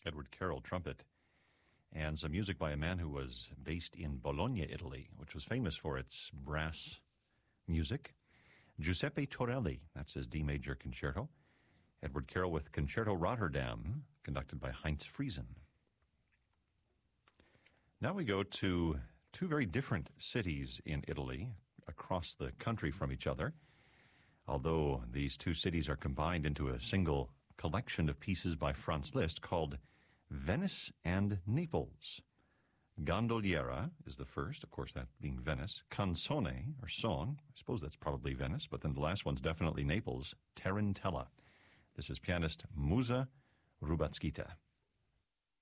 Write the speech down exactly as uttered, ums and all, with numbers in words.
Edward Carroll, trumpet, and some music by a man who was based in Bologna, Italy, which was famous for its brass music. Giuseppe Torelli, that's his D major concerto. Edward Carroll with Concerto Rotterdam, conducted by Heinz Friesen. Now we go to two very different cities in Italy, across the country from each other, although these two cities are combined into a single collection of pieces by Franz Liszt called Venice and Naples. Gondoliera is the first, of course, that being Venice. Canzone, or song, I suppose that's probably Venice, but then the last one's definitely Naples, Tarantella. This is pianist Musa Rubatzkita.